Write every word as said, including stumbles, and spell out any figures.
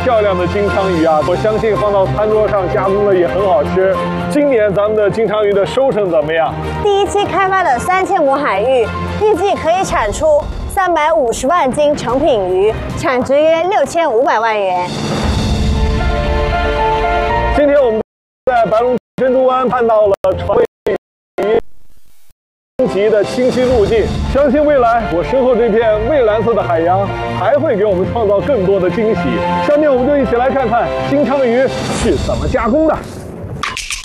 漂亮的金枪鱼啊！我相信放到餐桌上加工的也很好吃。今年咱们的金枪鱼的收成怎么样？ 第一期开发的三千亩海域，预计可以产出三百五十万斤成品鱼，产值约六千五百万元。 今天我们在白龙珍珠湾看到了船位鱼升级的清晰路径，相信未来我身后这片蔚蓝色的海洋还会给我们创造更多的惊喜。下面我们就一起来看看金枪鱼是怎么加工的。